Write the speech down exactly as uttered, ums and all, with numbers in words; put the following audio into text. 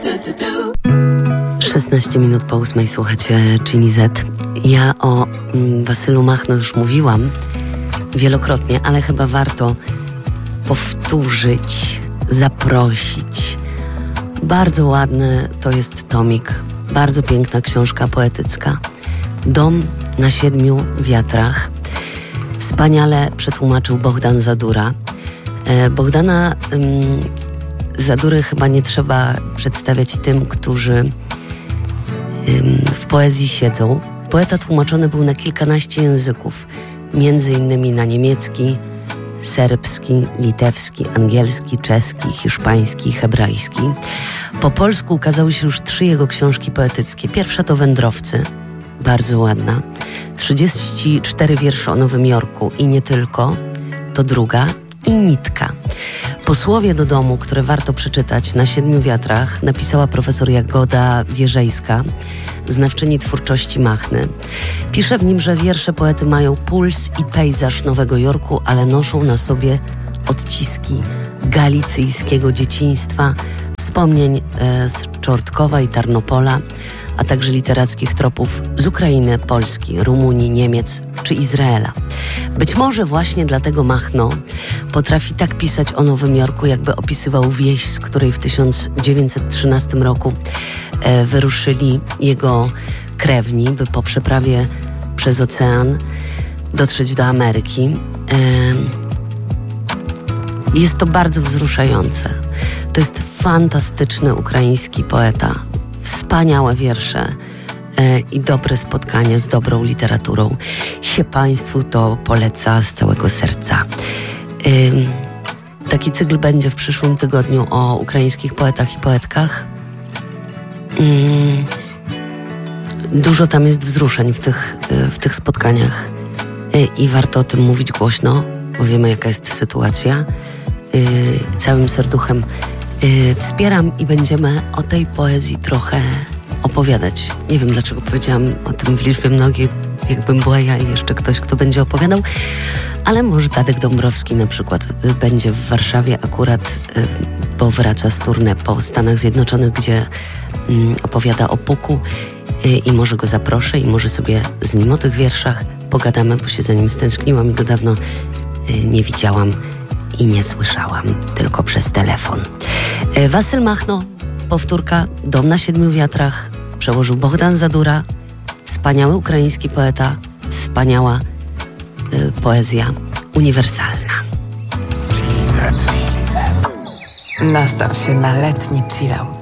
szesnaście minut po ósmej słuchacie Gini Z. Ja o mm, Wasylu Machno już mówiłam wielokrotnie, ale chyba warto powtórzyć, zaprosić. Bardzo ładny to jest tomik, bardzo piękna książka poetycka. Dom na siedmiu wiatrach. Wspaniale przetłumaczył Bohdan Zadura. E, Bohdana ym, Zadury chyba nie trzeba przedstawiać tym, którzy ym, w poezji siedzą. Poeta tłumaczony był na kilkanaście języków, między innymi na niemiecki, serbski, litewski, angielski, czeski, hiszpański, hebrajski. Po polsku ukazały się już trzy jego książki poetyckie. Pierwsza to Wędrowcy, bardzo ładna. trzydzieści cztery wiersze o Nowym Jorku i nie tylko. To druga i Nitka. Posłowie do domu, które warto przeczytać na siedmiu wiatrach, napisała profesor Jagoda Wierzejska, znawczyni twórczości Machny. Pisze w nim, że wiersze poety mają puls i pejzaż Nowego Jorku, ale noszą na sobie odciski galicyjskiego dzieciństwa, wspomnień e, z Czortkowa i Tarnopola, a także literackich tropów z Ukrainy, Polski, Rumunii, Niemiec czy Izraela. Być może właśnie dlatego Machno potrafi tak pisać o Nowym Jorku, jakby opisywał wieś, z której w tysiąc dziewięćset trzynastym roku e, wyruszyli jego krewni, by po przeprawie przez ocean dotrzeć do Ameryki. E, jest to bardzo wzruszające. To jest fantastyczny ukraiński poeta. Wspaniałe wiersze e, i dobre spotkanie z dobrą literaturą. Się Państwu to poleca z całego serca. E, taki cykl będzie w przyszłym tygodniu o ukraińskich poetach i poetkach. E, dużo tam jest wzruszeń w tych, e, w tych spotkaniach e, i warto o tym mówić głośno, bo wiemy, jaka jest sytuacja. E, całym serduchem Yy, wspieram i będziemy o tej poezji trochę opowiadać. Nie wiem, dlaczego powiedziałam o tym w liczbie mnogiej, jakbym była ja i jeszcze ktoś, kto będzie opowiadał, ale może Tadek Dąbrowski na przykład yy, będzie w Warszawie akurat, yy, bo wraca z tournée po Stanach Zjednoczonych, gdzie yy, opowiada o Puku yy, i może go zaproszę i może sobie z nim o tych wierszach pogadamy, bo się za nim stęskniłam i go dawno yy, nie widziałam i nie słyszałam, tylko przez telefon. Wasyl Machno, powtórka, Dom na siedmiu wiatrach, przełożył Bohdan Zadura, wspaniały ukraiński poeta, wspaniała y, poezja uniwersalna. Nastaw się na letni chillout.